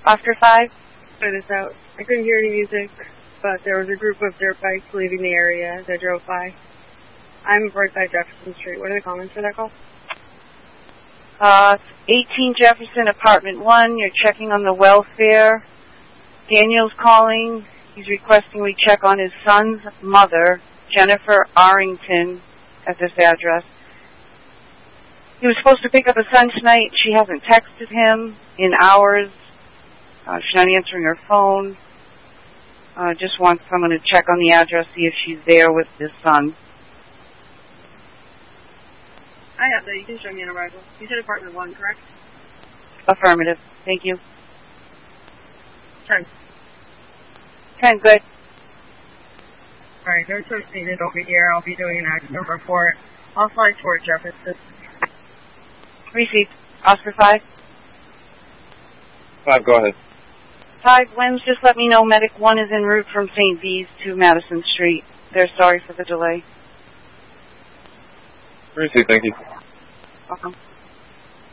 Oscar 5? Try this out. I couldn't hear any music, but there was a group of dirt bikes leaving the area that drove by. I'm right by Jefferson Street. What are the comments for that call? 18 Jefferson, apartment 1. You're checking on the welfare. Daniel's calling. He's requesting we check on his son's mother, Jennifer Arrington, at this address. He was supposed to pick up his son tonight. She hasn't texted him in hours. She's not answering her phone. Just wants someone to check on the address, see if she's there with his son. I have that. You can show me an arrival. You said apartment 1, correct? Affirmative. Thank you. 10. 10, good. Alright, they're associated over here. I'll be doing an accident report. I'll fly toward Jefferson. Received. Oscar 5? 5, go ahead. 5, Wims, just let me know medic 1 is en route from St. V's to Madison Street. They're sorry for the delay. Received, thank you. Welcome.